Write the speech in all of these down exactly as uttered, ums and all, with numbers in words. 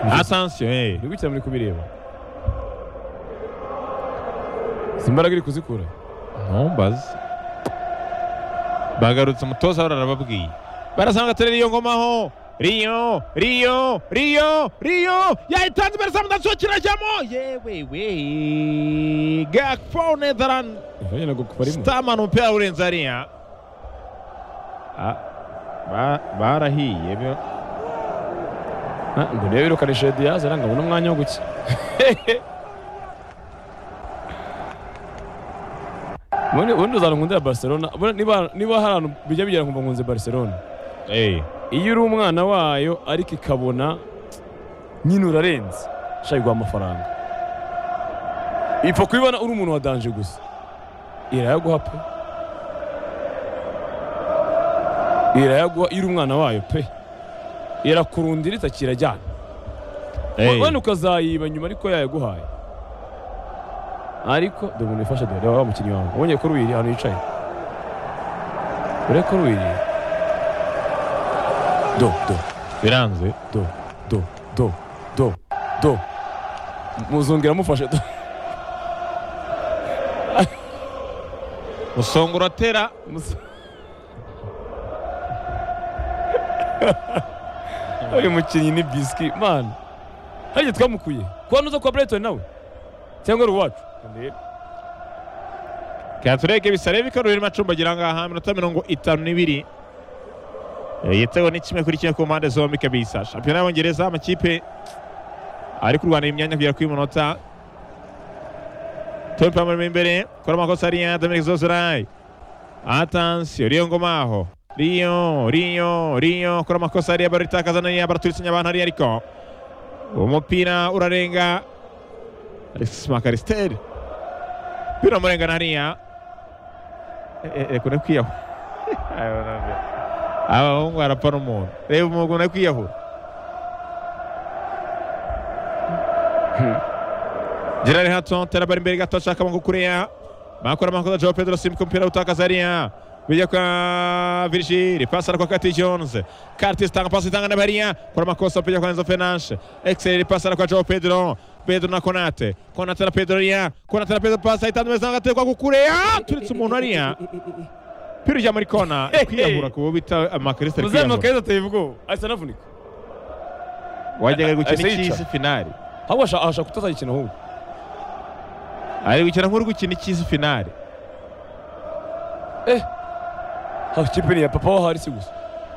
attention eh ni gukira muri kubireba simbaraga iri kuzikura ntumbaze bagarutse umutoza barababwiye barasanga terera iyo ngomaho Rio Rio Rio Rio yayitanze imbere zamu ndaso kirajyamo yewe we Gakpo Netherland Yeye nago kuparimo Stama n'umupira urenze ariya ah ba barahiye byo ah ngo niyo birukanisha Diaz aranga ubona umwanya wo guki Mwene undi uzana nkundira Barcelona niba niba harano bijya bigera kumva nkunze Barcelona eh iyo uri umwana wayo ariko ikabona nyine urarenze shayigwa amafaranga ipfa kwibona uri umuntu wa danger gusa irayaguha pe irayaguha iri umwana wayo pe irakurundira itakirajyana wabona ukazayiba nyuma ariko yayaguhaye ariko dore umuntu ifasha dore wa mukinnyi wawe ubonye ko ruwiri hano yicaye ureko ruwiri do do biranze do do do do do muzongera mufashe do musongora tera uyu mukinnyi ni biski man haje twamukuye kwa nuza kwa Brighton nawe cyangwa ruwacu Katureke bisarebe karuri macumbagira ngaha minota mirongo itanu n'ibiri yitego ni kimwe kuri kimwe ku mpande zombi kabisa champion y'Abongereza amakipe ari kurwana imyanya kugera kuri munota Tempa mu imbere kora makosa ariya Dominic Zozorai attention Rio ngomaho Rio Rio Rio kora makosa ariya baritakaza na baraturisanya abantu ari ariko umupira urarenga Alexis McAllister pira murenga nariya eh kuna kwiyaho abahungu barapfa n'umuntu reba umuntu ari kwiyahura Gerard Hatton terabara imbere gato ashaka mu kureya bakora amakosa Joao Pedro Sim kumpira utakaza ariya bijya kwa Virgil passa kwa Curtis Jones Curtis tanga passa tanga na Bahia kora makosa pija kwa Enzo Fernandes Excel passa kwa Joao Pedro Pedro na Konate Konate na Pedro ariya Konate na Pedro passa itando mezanga kwa kukureya turitse umuntu ariya Piro ya Maricona kwiyahura kubo bita McAllister kwiyahura Muzema keza tevugo asa navunika wajyaga gukina ikisi finale hawo asha kutaza ikina ho ari gukina nkuru gukina ikisi finale eh ha kipe ya papa wa harisi gusa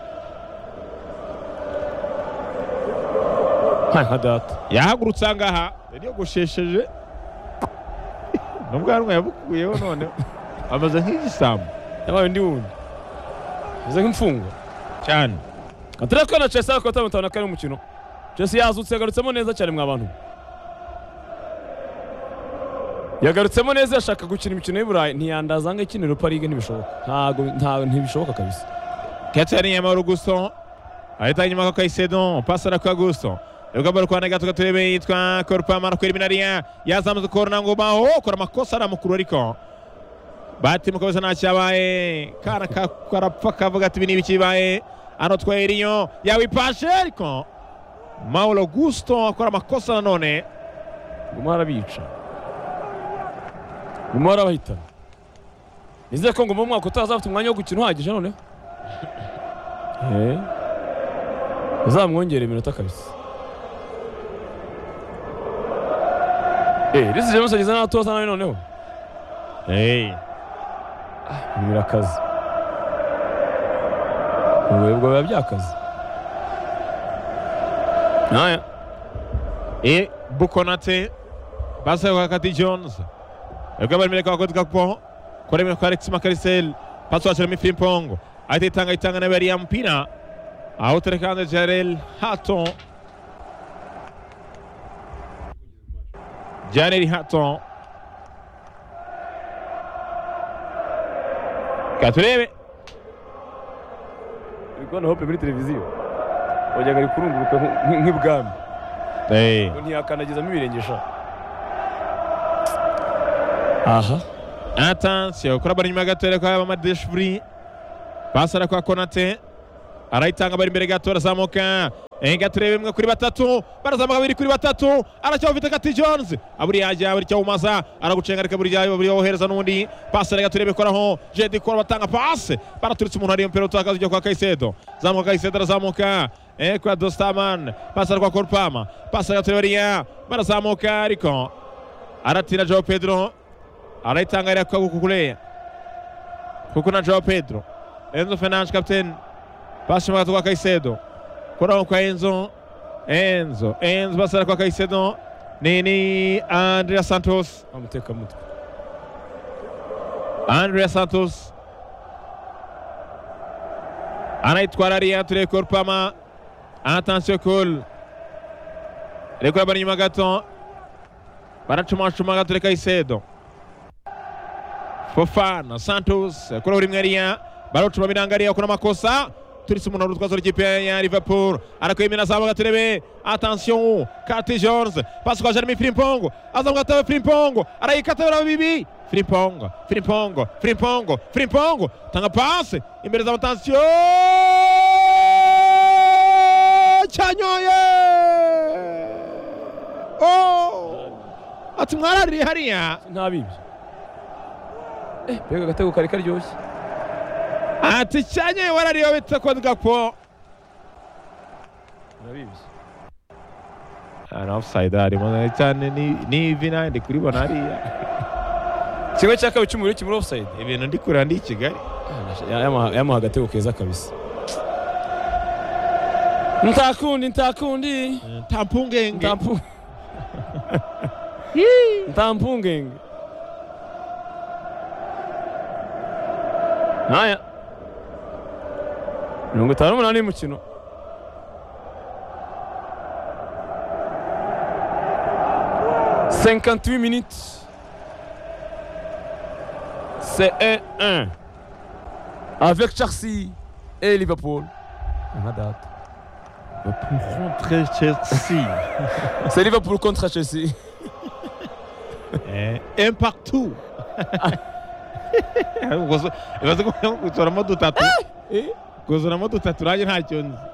ha hadat yahagurutsa ngaha yari gushesheje nubwo yabukuyeho none amaze nk'igisambu yabaye ndi wundi bize nk'imfungwa cyane atarako na Chelsea ko tamutabona kare umukino Chelsea yazutse yagarutsemo neza cyane mwa bantu yagarutsemo neza yashaka gukina imikino y'Iburayi ntiyandaza ngo ikine Europa League ntibishoboka ntago nta ntibishoboka kabisa Catherine Yamaro Gusto ahita nyuma kwa Caicedo passa kwa Gusto Ugabara kwa negato gaturebe yitwa Korpa Marco Eliminaria yazamutse korona ngo baho kora makosa aramukuru ariko bati mukomeza ntacyabaye kana karapfa kavuga ati bini bikibaye ano tweriyo yawipashe ariko Paulo Gusto akora makosa nanone gumara bica gumara bahita nize ko ngo mu mwaka utazafite umwanya wo gukina uhagije none eh uzamwongera iminota kabisa eh risi James ageze n'atoza nawe noneho eh birakaze ubwo biba byakaze naya e Bukonate passa kwa Curtis Jones Ugabara imbere kwa Gakpo kora kwa Alexis McAllister passa kwa Frimpong aitanga itanga na Bahia mpira au terekana Gerard Hatton Gerard Hatton Katurebe Bikono hope muri televiziyo wajyaga ari kurunguruka nk'ibwami eh ntiyakanagizamo ibirengesha aha attention kora bari nyuma gato kwa Amadeshvri passa kwa Konate araitanga bari imbere gato arazamuka enga turebe imwe kuri batatu barazamuka babiri kuri batatu aracyafite Kati Jones aburi yajya aburi cyawumaza aragucenga ariko buri yayo buri yohereza n'undi passe rega turebe koraho Jedi Kora batanga passe baraturitse umuntu ari impero utakaza ujya kwa Kaisedo zamuka Kaisedo arazamuka eh kwa Dostaman passe kwa Korpama passe rega turebe ya barazamuka ariko aratina Joao Pedro araitangarira kwa kukuleya kuko na Joao Pedro Enzo Fernandes captain passe magato kwa Kaisedo koraho kwa Enzo Enzo Enzo basara kwa Kaisedo nini Andrea Santos amuteka mutwe Andrea Santos anaitwara ria ture Korpama attention cool reko bari nyuma gato baracuma cuma gato ture Kaisedo Fofana Santos kora uri mweria barocuma birangaria kuna makosa turisi umuntu rutwazo r'ikipe ya Liverpool arakwemera zabaga turebe attention Kati Jones passe kwa Jeremy Frimpong azamuka tawe Frimpong arayikatira bibi Frimpong Frimpong Frimpong Frimpong tanga passe imbere za attention Chanyoye oh ati mwarari hariya ntabibye eh bega gatego kari karyoshye ati Chanyoye warariyo bitako Gakpo nabibye ana offside ari mo cyane ni ni vina ndi kuri bona hariya kimwe cyaka cy'umuri kimuri offside ibintu ndi kura ndi Kigali yama agatego keza kabisa ntakundi ntakundi tampungenge ntampu ntampungenge haya mirongo itanu n'umunani y'umukino cinquante-huit minutes c'est un un avec Chelsea et Liverpool on a date pour rentrer Chelsea c'est Liverpool contre Chelsea un partout ibaze ko kuzoramo dutatu kuzoramo dutatu nanjye ntacyo nzi